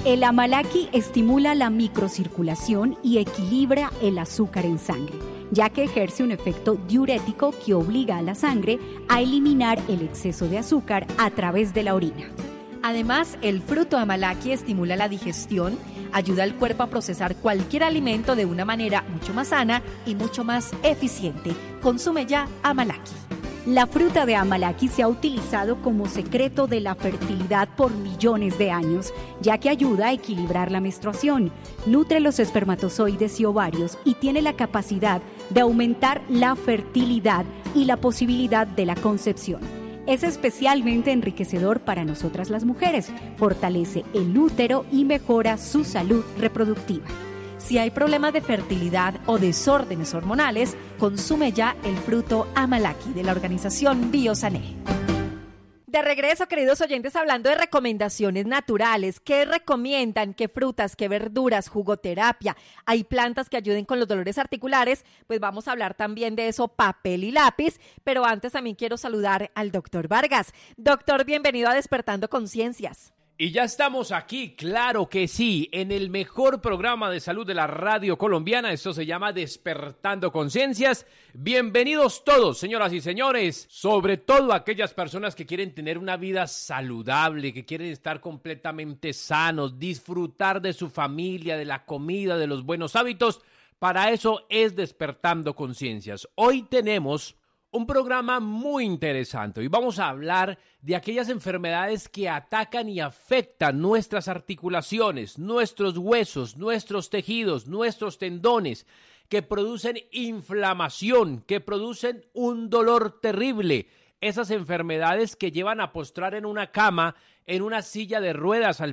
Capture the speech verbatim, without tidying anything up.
El amalaki estimula la microcirculación y equilibra el azúcar en sangre, ya que ejerce un efecto diurético que obliga a la sangre a eliminar el exceso de azúcar a través de la orina. Además, el fruto amalaki estimula la digestión, ayuda al cuerpo a procesar cualquier alimento de una manera mucho más sana y mucho más eficiente. Consume ya amalaki. La fruta de amalaki se ha utilizado como secreto de la fertilidad por millones de años, ya que ayuda a equilibrar la menstruación, nutre los espermatozoides y ovarios y tiene la capacidad de aumentar la fertilidad y la posibilidad de la concepción. Es especialmente enriquecedor para nosotras las mujeres, fortalece el útero y mejora su salud reproductiva. Si hay problemas de fertilidad o desórdenes hormonales, consume ya el fruto amalaki de la organización Biosané. De regreso, queridos oyentes, hablando de recomendaciones naturales. ¿Qué recomiendan? ¿Qué frutas? ¿Qué verduras? ¿Jugoterapia? ¿Hay plantas que ayuden con los dolores articulares? Pues vamos a hablar también de eso, papel y lápiz. Pero antes también quiero saludar al doctor Vargas. Doctor, bienvenido a Despertando Conciencias. Y ya estamos aquí, claro que sí, en el mejor programa de salud de la radio colombiana. Esto se llama Despertando Conciencias. Bienvenidos todos, señoras y señores, sobre todo aquellas personas que quieren tener una vida saludable, que quieren estar completamente sanos, disfrutar de su familia, de la comida, de los buenos hábitos. Para eso es Despertando Conciencias. Hoy tenemos un programa muy interesante y vamos a hablar de aquellas enfermedades que atacan y afectan nuestras articulaciones, nuestros huesos, nuestros tejidos, nuestros tendones, que producen inflamación, que producen un dolor terrible. Esas enfermedades que llevan a postrar en una cama, en una silla de ruedas al